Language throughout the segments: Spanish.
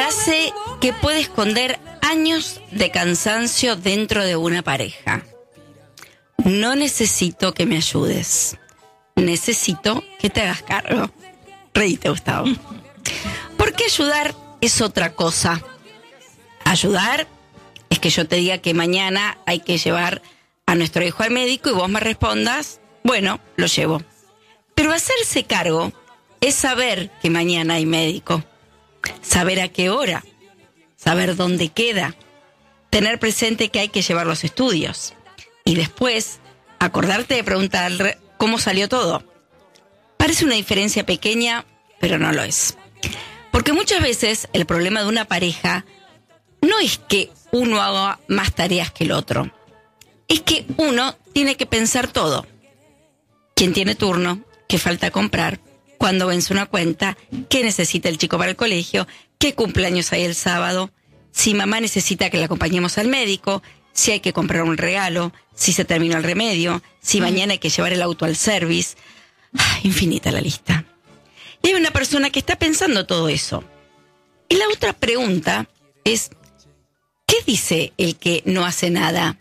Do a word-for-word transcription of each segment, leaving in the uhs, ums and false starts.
frase que puede esconder años de cansancio dentro de una pareja. No necesito que me ayudes. Necesito que te hagas cargo. Reíte, Gustavo. Porque ayudar es otra cosa. Ayudar es que yo te diga que mañana hay que llevar a nuestro hijo al médico y vos me respondas, bueno, lo llevo. Pero hacerse cargo es saber que mañana hay médico, saber a qué hora, saber dónde queda, tener presente que hay que llevar los estudios y después acordarte de preguntar cómo salió todo. Parece una diferencia pequeña, pero no lo es. Porque muchas veces el problema de una pareja no es que uno haga más tareas que el otro, es que uno tiene que pensar todo. ¿Quién tiene turno? ¿Qué falta comprar? ¿Cuándo vence una cuenta? ¿Qué necesita el chico para el colegio? ¿Qué cumpleaños hay el sábado? Si mamá necesita que la acompañemos al médico, si hay que comprar un regalo, si se terminó el remedio, si mm. mañana hay que llevar el auto al service. Ah, infinita la lista. Y hay una persona que está pensando todo eso. Y la otra pregunta es, ¿qué dice el que no hace nada?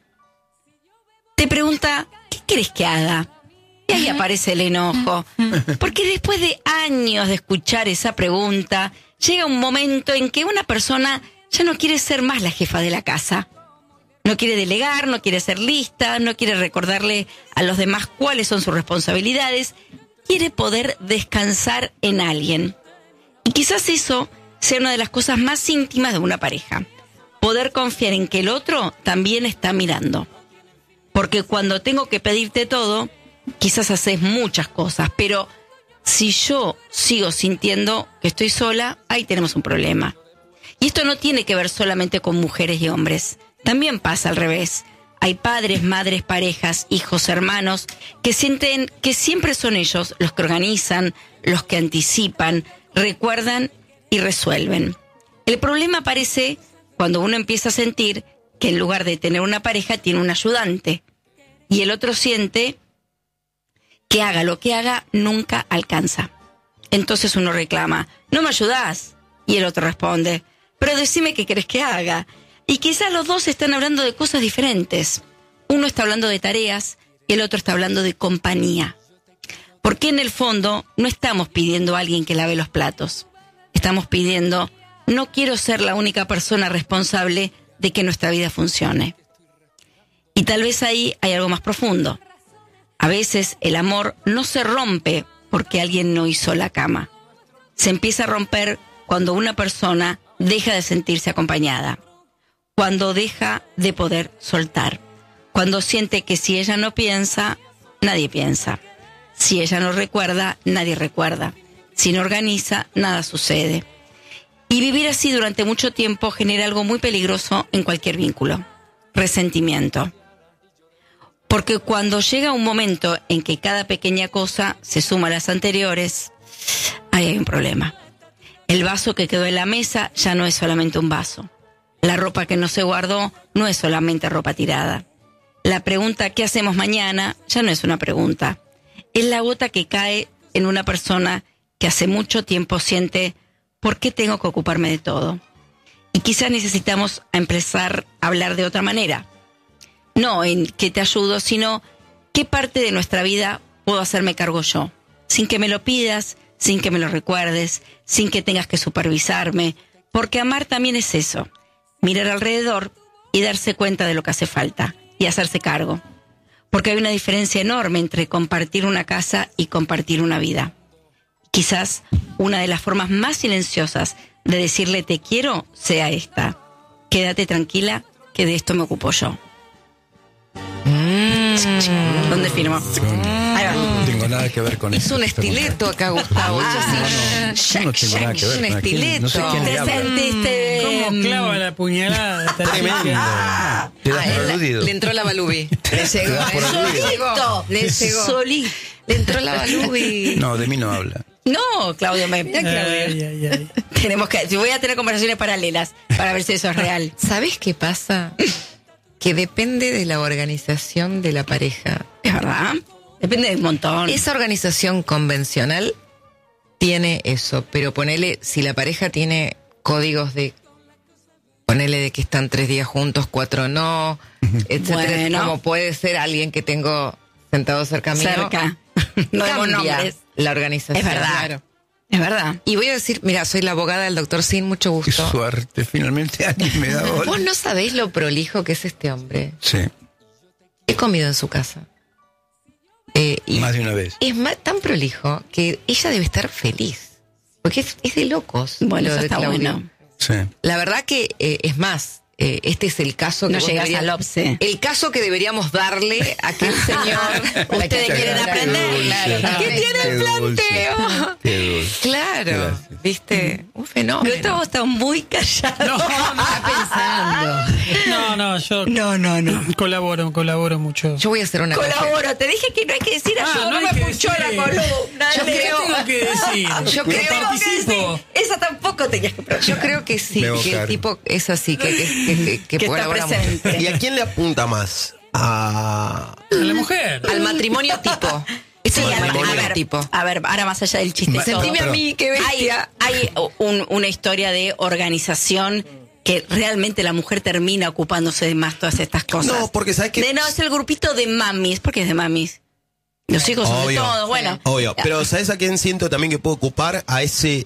Te pregunta, ¿qué querés que haga? Y ahí aparece el enojo. Porque después de años de escuchar esa pregunta, llega un momento en que una persona ya no quiere ser más la jefa de la casa. No quiere delegar, no quiere ser lista, no quiere recordarle a los demás cuáles son sus responsabilidades. Quiere poder descansar en alguien. Y quizás eso sea una de las cosas más íntimas de una pareja. Poder confiar en que el otro también está mirando. Porque cuando tengo que pedirte todo, quizás haces muchas cosas, pero si yo sigo sintiendo que estoy sola, ahí tenemos un problema. Y esto no tiene que ver solamente con mujeres y hombres. También pasa al revés. Hay padres, madres, parejas, hijos, hermanos, que sienten que siempre son ellos los que organizan, los que anticipan, recuerdan y resuelven. El problema aparece cuando uno empieza a sentir que en lugar de tener una pareja tiene un ayudante. Y el otro siente que haga lo que haga, nunca alcanza. Entonces uno reclama, ¿no me ayudás? Y el otro responde, pero decime qué querés que haga. Y quizás los dos están hablando de cosas diferentes. Uno está hablando de tareas y el otro está hablando de compañía. Porque en el fondo no estamos pidiendo a alguien que lave los platos. Estamos pidiendo, no quiero ser la única persona responsable de que nuestra vida funcione. Y tal vez ahí hay algo más profundo. A veces el amor no se rompe porque alguien no hizo la cama. Se empieza a romper cuando una persona deja de sentirse acompañada. Cuando deja de poder soltar. Cuando siente que si ella no piensa, nadie piensa. Si ella no recuerda, nadie recuerda. Si no organiza, nada sucede. Y vivir así durante mucho tiempo genera algo muy peligroso en cualquier vínculo. Resentimiento. Porque cuando llega un momento en que cada pequeña cosa se suma a las anteriores, ahí hay un problema. El vaso que quedó en la mesa ya no es solamente un vaso. La ropa que no se guardó no es solamente ropa tirada. La pregunta ¿qué hacemos mañana? Ya no es una pregunta. Es la gota que cae en una persona que hace mucho tiempo siente ¿por qué tengo que ocuparme de todo? Y quizás necesitamos empezar a hablar de otra manera. No en que te ayudo, sino qué parte de nuestra vida puedo hacerme cargo yo. Sin que me lo pidas, sin que me lo recuerdes, sin que tengas que supervisarme. Porque amar también es eso. Mirar alrededor y darse cuenta de lo que hace falta y hacerse cargo. Porque hay una diferencia enorme entre compartir una casa y compartir una vida. Quizás una de las formas más silenciosas de decirle te quiero sea esta. Quédate tranquila que de esto me ocupo yo. Mm. ¿Dónde firmo? Ahí va. No tengo nada que ver con es eso. Es un estileto acá, Gustavo. Ah, no, no, no, yo no tengo nada que ver. Es un estileto. No sé quién le habla. Sentiste, ¿Cómo clava la puñalada? Ah, Te das ah, por él, aludido. le entró la balubi. Le llegó. Solito. Le llegó. Solito. Le entró la balubi. No, de mí no habla. No, Claudio, me... Ay, ay, ay. Tenemos que... Yo voy a tener conversaciones paralelas para ver si eso es real. ¿Sabés qué pasa? Que depende de la organización de la pareja. ¿Es verdad? Depende de un montón. Esa organización convencional tiene eso, pero ponele, si la pareja tiene códigos de ponerle de que están tres días juntos, cuatro no, etcétera. Bueno. Como puede ser alguien que tengo sentado cerca mío. Cerca. No demos Cambia nombres. la organización. Es verdad. Claro. Es verdad. Y voy a decir, mira, soy la abogada del doctor Sin, mucho Qué gusto. suerte, finalmente alguien me da bola. Vos no sabés lo prolijo que es este hombre. Sí, He comido en su casa. Eh, y más de una vez. es más, tan prolijo que ella debe estar feliz. Porque es, es de locos. Bueno, lo eso de está Claudio. bueno. Sí. La verdad que eh, es más, eh, este es el caso que No vos llegas deberías- al OPSE. el caso que deberíamos darle a aquel señor. Ustedes Qué quieren dulce, aprender, claro. ¿Qué tiene el qué dulce, planteo? Qué dulce. Claro, Gracias. viste, un fenómeno. Gustavo está muy callado. No, no, pensando. no, no, yo No, no, no. colaboro, colaboro mucho. Yo voy a hacer una cosa. Colaboro, te dije que no hay que decir Ah, ayuda, no no, hay me que escuchó decir. la columna. Yo Leo. creo- ¿Qué tengo que decir? Yo Que creo- participo. Esa tampoco tenías que Yo creo que sí, Me que el evocaron. tipo es así, que, que, que, que, que que está colabora mucho. presente. ¿Y a quién le apunta más? A... A la mujer. Al matrimonio tipo. Esto Sí, es a, el a matrimonio ver, tipo. a ver, ahora más allá del chiste. y todo. Sentime a mí, qué Hay, bestia. hay un- una historia de organización que realmente la mujer termina ocupándose de más todas estas cosas. No, porque ¿sabes qué? De, no, es el grupito de mamis. ¿Por qué es de mamis? Los hijos son de Obvio. todos, bueno. Obvio, pero ¿sabes a quién siento también que puedo ocupar? A ese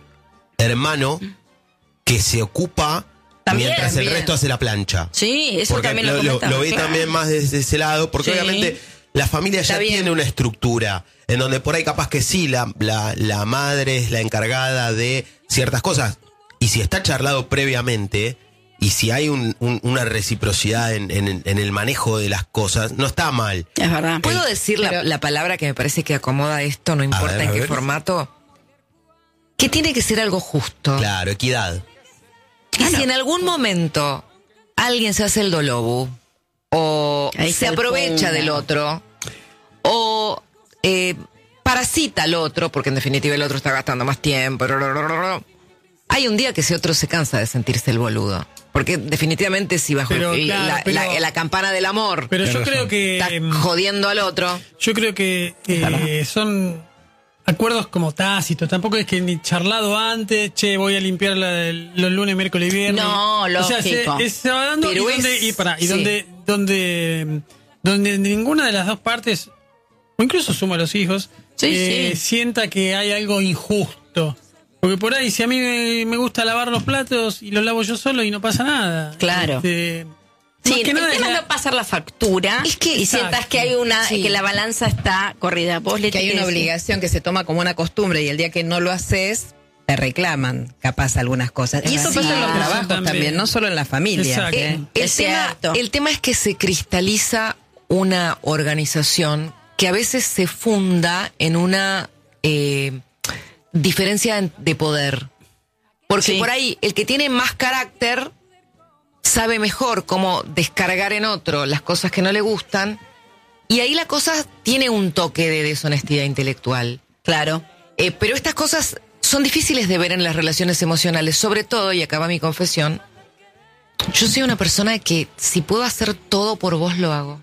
hermano que se ocupa También, mientras también. el resto hace la plancha. Sí, eso Porque también lo, lo, lo, comentaba, lo ve claro. también más desde ese lado, porque Sí. obviamente la familia ya Está bien. tiene una estructura, en donde por ahí capaz que sí, la, la, la madre es la encargada de ciertas cosas, y si está charlado previamente, y si hay un, un- una reciprocidad en, en, en el manejo de las cosas, no está mal. Es verdad. ¿Puedo decir la, la palabra que me parece que acomoda esto, no importa ver, en a qué ver. formato? Que tiene que ser algo justo. Claro, equidad. Y si en algún momento alguien se hace el dolobu, o Ahí se está el aprovecha punto. del otro, o eh, parasita al otro, porque en definitiva el otro está gastando más tiempo, hay un día que ese otro se cansa de sentirse el boludo. Porque definitivamente si bajo Pero, el- claro, la, pero- la- la campana del amor Pero yo Tienes creo razón. que está em, jodiendo al otro, yo creo que eh, son acuerdos como tácitos. Tampoco es que ni charlado antes, che, voy a limpiar la- los lunes, miércoles y viernes. No, O sea, se, lógico. es- se va dando Pero y, donde, es- y, pará, y sí. donde, donde, donde ninguna de las dos partes, o incluso suma a los hijos, Sí, eh, sí. sienta que hay algo injusto. Porque por ahí, si a mí me, me gusta lavar los platos y los lavo yo solo y no pasa nada. Claro. Este, más Sí, que el nada es tema es la- no pasar la factura Es que- y Exacto. sientas que hay una, Sí. que la balanza está corrida. Vos le Que hay una obligación que se toma como una costumbre y el día que no lo haces, te reclaman, capaz, algunas cosas. Y eso Sí, pasa en los eso trabajos también. también. no solo en la familia. Exacto. ¿eh? El, Es tema, cierto. el tema es que se cristaliza una organización que a veces se funda en una eh, diferencia en- de poder. Porque Sí. por ahí el que tiene más carácter sabe mejor cómo descargar en otro las cosas que no le gustan, y ahí la cosa tiene un toque de deshonestidad intelectual. Claro. Eh, pero estas cosas son difíciles de ver en las relaciones emocionales, sobre todo, y acá va mi confesión, yo soy una persona que si puedo hacer todo por vos, lo hago.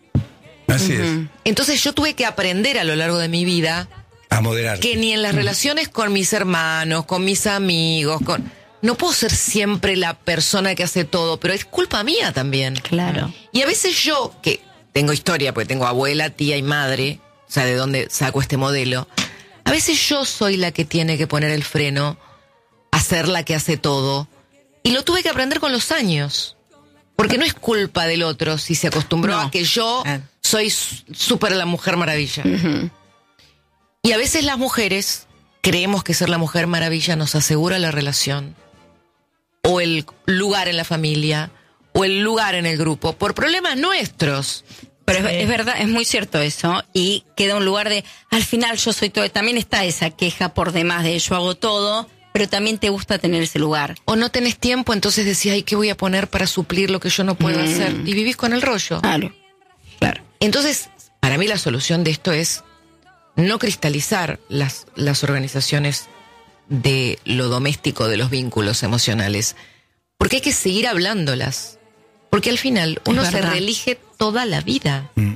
Así es. Entonces yo tuve que aprender a lo largo de mi vida A moderar. que ni en las relaciones con mis hermanos, con mis amigos, con... no puedo ser siempre la persona que hace todo, pero es culpa mía también. Claro. Y a veces yo, que tengo historia, porque tengo abuela, tía y madre, o sea, de dónde saco este modelo, a veces yo soy la que tiene que poner el freno, hacer la que hace todo, y lo tuve que aprender con los años. Porque no es culpa del otro si se acostumbró No. a que yo Ah. soy su- súper la mujer maravilla. Y a veces las mujeres creemos que ser la mujer maravilla nos asegura la relación, o el lugar en la familia, o el lugar en el grupo, por problemas nuestros. Pero es, es verdad, es muy cierto eso. Y queda un lugar de, al final yo soy todo. También está esa queja por demás de yo hago todo, pero también te gusta tener ese lugar. O no tenés tiempo, entonces decís, ay, ¿qué voy a poner para suplir lo que yo no puedo Mm. hacer? Y vivís con el rollo. Claro. Claro. Entonces, para mí la solución de esto es no cristalizar las, las organizaciones de lo doméstico, de los vínculos emocionales, porque hay que seguir hablándolas. Porque al final uno se verdad. reelige toda la vida. Mm.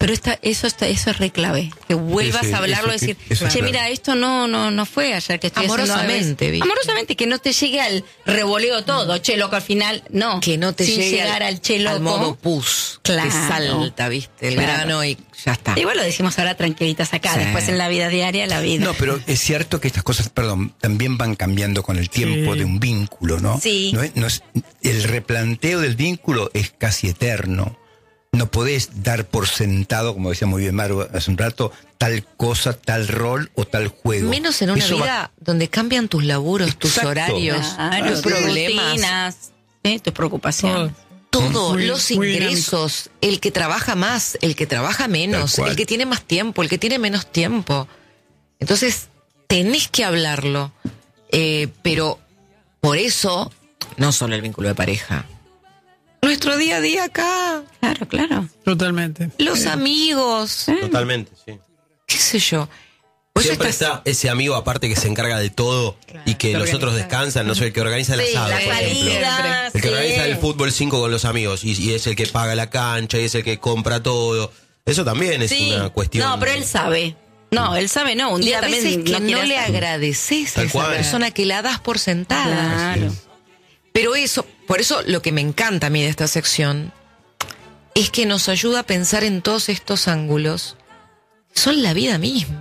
Pero esta, eso está, eso es re clave. Que vuelvas Sí, sí, a hablarlo y eso decir, sí, eso es che, clave. mira, esto no, no, no fue ayer que estoy Amorosamente, haciendo. ¿viste? Amorosamente, que no te llegue al revoleo todo, che, loco, al final, no. Que no te Sin llegue llegar al, al che, loco. al modo pus. Claro. Que salta, ¿viste? El Claro. grano y ya está. Igual lo decimos ahora tranquilitas acá, Sí. después en la vida diaria, la vida. No, pero es cierto que estas cosas, perdón, también van cambiando con el tiempo Sí. de un vínculo, ¿no? Sí. No es- no es- el replanteo del vínculo es casi eterno. No podés dar por sentado, como decía muy bien Maru hace un rato, tal cosa, tal rol o tal juego. Menos en una Eso va- vida donde cambian tus laburos, tus Exacto. horarios, Claro, tus tus problemas. rutinas, ¿sí? Tus preocupaciones. Todo, Muy- los muy ingresos, el que trabaja más, el que trabaja menos, Tal cual. el que tiene más tiempo, el que tiene menos tiempo. Entonces, tenés que hablarlo. Eh, pero por eso, no solo el vínculo de pareja. Nuestro día a día acá, Claro, claro. Totalmente. los amigos, Totalmente, sí. qué sé yo. Vos Siempre estás- está ese amigo aparte que se encarga de todo y que los otros descansan, no sé, el que organiza el Sí, asado, la por ejemplo. salida, El que sí. organiza el fútbol cinco con los amigos y, y es el que paga la cancha y es el que compra todo. Eso también es Sí. una cuestión. No, pero él sabe. No, él sabe, no. Un Y día a también veces que no, no, quiere le hacer- agradeces a Tal esa cual. persona que la das por sentada. Claro. Pero eso, por eso lo que me encanta a mí de esta sección es que nos ayuda a pensar en todos estos ángulos. Son la vida misma.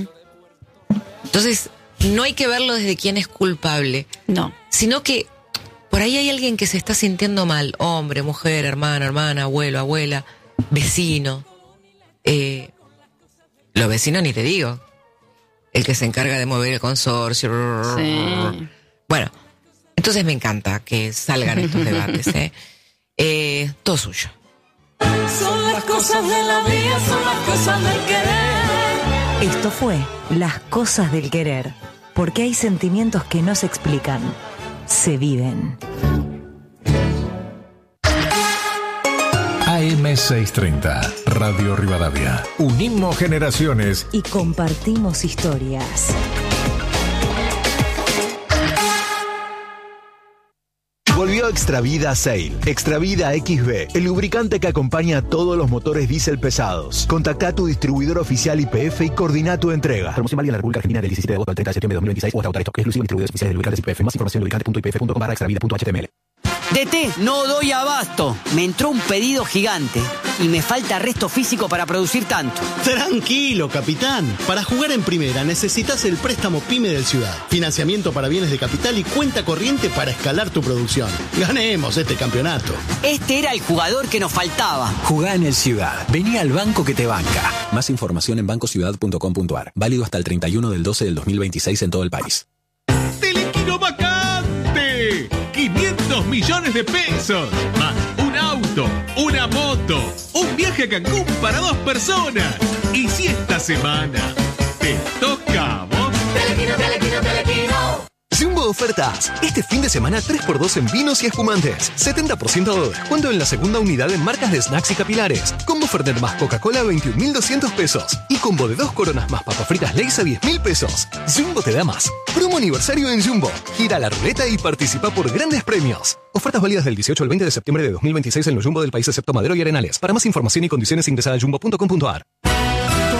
Entonces, no hay que verlo desde quién es culpable, No. sino que por ahí hay alguien que se está sintiendo mal. Hombre, mujer, hermano, hermana, abuelo, abuela, vecino. Eh, los vecinos ni te digo. El que se encarga de mover el consorcio. Sí. Bueno, entonces me encanta que salgan estos debates. ¿eh? Eh, todo suyo. Son las cosas de la vida, son las cosas del querer. Esto fue Las Cosas del Querer, porque hay sentimientos que no se explican, se viven. A M seiscientos treinta, Radio Rivadavia. Unimos generaciones. Y compartimos historias. Volvió Extravida Sail. Extravida X B, el lubricante que acompaña a todos los motores diésel pesados. Contacta a tu distribuidor oficial I P F y coordina tu entrega. Promoción válida en la República Argentina del diecisiete de agosto al treinta de septiembre de dos mil veintiséis o hasta agotar stock. Exclusivo en distribuidores oficiales de lubricantes I P F. Más información en lubricante punto i p f punto com barra extravida punto h t m l. D T, no doy abasto. Me entró un pedido gigante y me falta resto físico para producir tanto. Tranquilo, capitán. Para jugar en primera necesitas el préstamo PYME del Ciudad. Financiamiento para bienes de capital y cuenta corriente para escalar tu producción. Ganemos este campeonato. Este era el jugador que nos faltaba. Jugá en el Ciudad. Vení al banco que te banca. Más información en banco ciudad punto com punto a r. Válido hasta el treinta y uno del doce del dos mil veintiséis en todo el país. ¡Telequino vacante! quinientos millones de pesos. Más un auto, una moto, un viaje a Cancún para dos personas. Y si esta semana te toca a vos. Telequino, telequino, telequino. Jumbo Ofertas. Este fin de semana tres por dos en vinos y espumantes. setenta por ciento de descuento en la segunda unidad en marcas de snacks y capilares. Combo Fernet más Coca-Cola a veintiún mil doscientos pesos. Y combo de dos coronas más papas fritas Lay's a diez mil pesos. Jumbo te da más. Promo aniversario en Jumbo. Gira la ruleta y participa por grandes premios. Ofertas válidas del dieciocho al veinte de septiembre de dos mil veintiséis en los Jumbo del país excepto Madero y Arenales. Para más información y condiciones ingresa a jumbo punto com punto a r.